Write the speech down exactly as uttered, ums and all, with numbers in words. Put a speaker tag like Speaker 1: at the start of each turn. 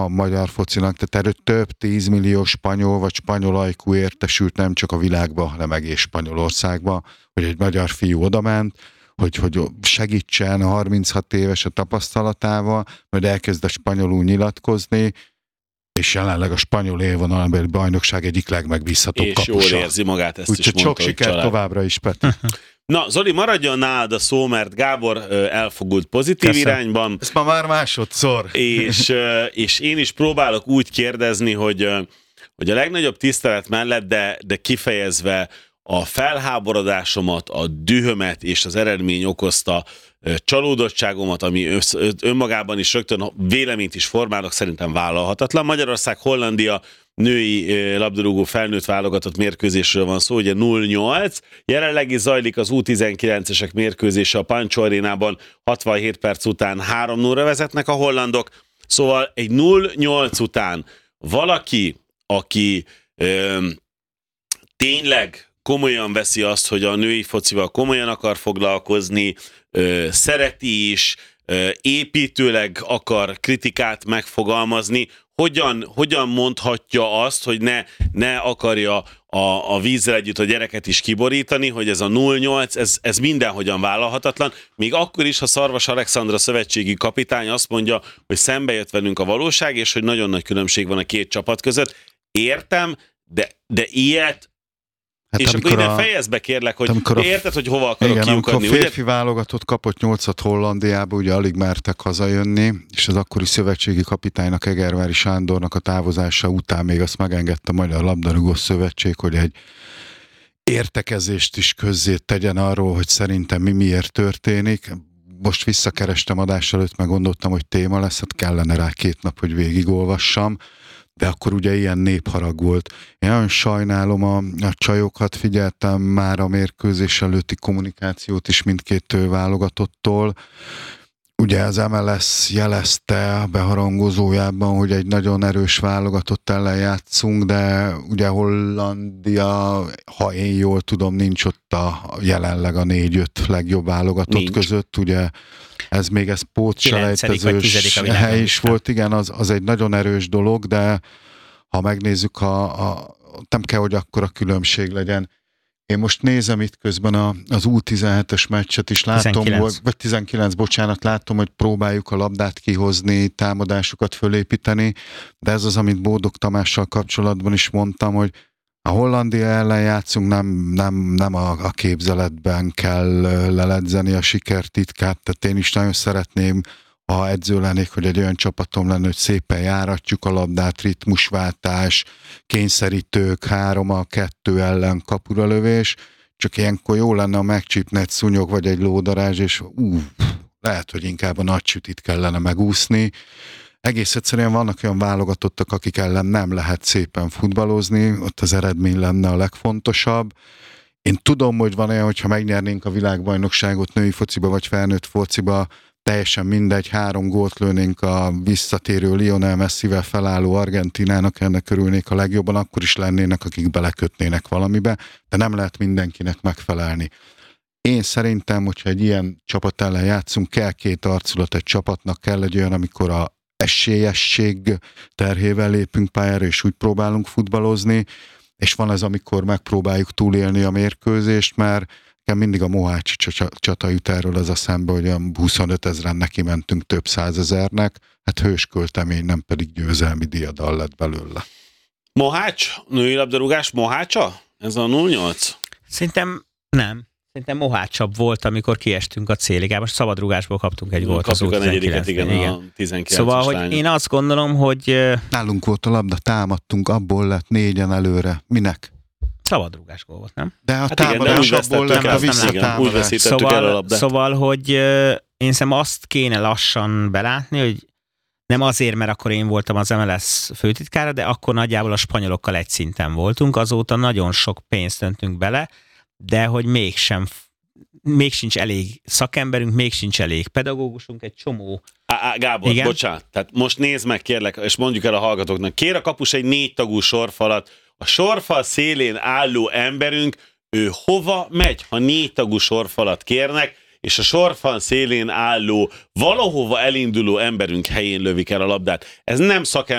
Speaker 1: a magyar focinak, tehát erről több tízmillió spanyol vagy spanyol ajkú értesült nem csak a világban, hanem egész Spanyolországban, hogy egy magyar fiú odament, hogy, hogy segítsen a harminchat éves a tapasztalatával, majd elkezd a spanyolul nyilatkozni, és jelenleg a spanyol élvonalbeli bajnokság egyik legmegbízhatóbb
Speaker 2: és
Speaker 1: kapusa.
Speaker 2: És jól érzi magát, ezt
Speaker 1: úgy,
Speaker 2: is mondta,
Speaker 1: sok sikert
Speaker 2: család.
Speaker 1: továbbra is, Peti.
Speaker 2: Na, Zoli, maradjon nálad a szó, mert Gábor elfogult pozitív
Speaker 1: Köszön.
Speaker 2: irányban.
Speaker 1: Ez ma már másodszor.
Speaker 2: És, és én is próbálok úgy kérdezni, hogy, hogy a legnagyobb tisztelet mellett, de, de kifejezve a felháborodásomat, a dühömet és az eredmény okozta csalódottságomat, ami önmagában is rögtön véleményt is formálok, szerintem vállalhatatlan. Magyarország-Hollandia női labdarúgó felnőtt válogatott mérkőzésről van szó, ugye nulla nyolc. Jelenleg is zajlik az U tizenkilencesek mérkőzése a Pancho Arénában, hatvanhét perc után három nullra vezetnek a hollandok. Szóval egy nulla nyolc után valaki, aki ö, tényleg komolyan veszi azt, hogy a női focival komolyan akar foglalkozni, ö, szereti is, ö, építőleg akar kritikát megfogalmazni, hogyan, hogyan mondhatja azt, hogy ne, ne akarja a, a vízzel együtt a gyereket is kiborítani, hogy ez a nulla nyolc, ez, ez mindenhogyan vállalhatatlan, még akkor is, ha Szarvas Alexandra szövetségi kapitány azt mondja, hogy szembe jött velünk a valóság, és hogy nagyon nagy különbség van a két csapat között. Értem, de, de ilyet hát és akkor innen a... fejezd be, kérlek, hogy a... érted, hogy hova akarok
Speaker 1: igen,
Speaker 2: kiukadni.
Speaker 1: Igen, a férfi ugye? Válogatott kapott nyolcat Hollandiába, ugye alig mertek hazajönni, és az akkori szövetségi kapitánynak, Egervári Sándornak a távozása után még azt megengedte a Magyar Labdarúgó Szövetség, hogy egy értekezést is közzé tegyen arról, hogy szerintem mi miért történik. Most visszakerestem adás előtt, meg gondoltam, hogy téma lesz, hát kellene rá két nap, hogy végigolvassam. De akkor ugye ilyen népharag volt. Én nagyon sajnálom a, a csajokat, figyeltem már a mérkőzés előtti kommunikációt is mindkét válogatottól. Ugye az em el es jelezte a beharangozójában, hogy egy nagyon erős válogatott ellen játszunk, de ugye Hollandia, ha én jól tudom, nincs ott a jelenleg a négy-öt legjobb válogatott nincs. Között, ugye ez még ez pótselejtezős hely is volt, igen, az, az egy nagyon erős dolog, de ha megnézzük, a, a, nem kell, hogy akkora különbség legyen. Én most nézem itt közben a, az U tizenhetes meccset is, látom,
Speaker 3: tizenkilenc.
Speaker 1: vagy tizenkilenc, bocsánat, látom, hogy próbáljuk a labdát kihozni, támadásokat fölépíteni, de ez az, amit Bódog Tamással kapcsolatban is mondtam, hogy a Hollandia ellen játszunk, nem, nem, nem a, a képzeletben kell leledzeni a sikertitkát, tehát én is nagyon szeretném, ha edző lennék, hogy egy olyan csapatom lenne, hogy szépen járatjuk a labdát, ritmusváltás, kényszerítők, három a kettő ellen kapuralövés, csak ilyenkor jó lenne, ha megcsípne egy szúnyog vagy egy lódarázs, és ú, lehet, hogy inkább a nagy sütit kellene megúszni. Egész egyszerűen vannak olyan válogatottak, akik ellen nem lehet szépen futballozni, ott az eredmény lenne a legfontosabb. Én tudom, hogy van olyan, hogyha megnyernénk a világbajnokságot női fociba vagy felnőtt fociba, teljesen mindegy, három gólt lőnénk a visszatérő Lionel Messivel felálló Argentinának, ennek örülnék a legjobban, akkor is lennének, akik belekötnének valamibe, de nem lehet mindenkinek megfelelni. Én szerintem, hogyha egy ilyen csapat ellen játszunk, kell két arculat egy csapatnak, kell egy olyan, amikor a esélyesség terhével lépünk pályára, és úgy próbálunk futballozni, és van ez, amikor megpróbáljuk túlélni a mérkőzést, mert mindig a Mohácsi csata jut erről az a szembe, hogy olyan huszonöt ezren neki mentünk több százezernek, hát hősköltemény, nem pedig győzelmi diadal lett belőle.
Speaker 2: Mohács? Női labdarúgás Mohácsa? Ez a nulla nyolc?
Speaker 3: Szerintem nem. Szerintem mohácsabb volt, amikor kiestünk a céligában, most szabadrugásból kaptunk egy gólt az U tizenkilencben.
Speaker 2: Igen, igen, a tizenkilences
Speaker 3: Szóval, hogy
Speaker 2: lányok.
Speaker 3: én azt gondolom, hogy...
Speaker 1: Nálunk volt a labda, támadtunk, abból lett négyen előre. Minek?
Speaker 3: Szabadrugás gól volt, nem?
Speaker 1: De a
Speaker 2: hát
Speaker 1: támadás
Speaker 2: igen,
Speaker 1: abból lett a visszatámadás.
Speaker 2: Úgy veszítettük
Speaker 3: szóval,
Speaker 2: el a labdát.
Speaker 3: Szóval, hogy én szerintem azt kéne lassan belátni, hogy nem azért, mert akkor én voltam az em el es főtitkára, de akkor nagyjából a spanyolokkal egy szinten voltunk, azóta nagyon sok pénzt öntünk bele, de hogy mégsem, még sincs elég szakemberünk, még sincs elég pedagógusunk, egy csomó.
Speaker 2: Á, á, Gábor, igen? Bocsánat, tehát most nézd meg kérlek, és mondjuk el a hallgatóknak, kér a kapus egy négy tagú sorfalat, a sorfal szélén álló emberünk, ő hova megy, ha négy tagú sorfalat kérnek, és a sorfal szélén álló, valahova elinduló emberünk helyén lövik el a labdát. Ez nem szakember.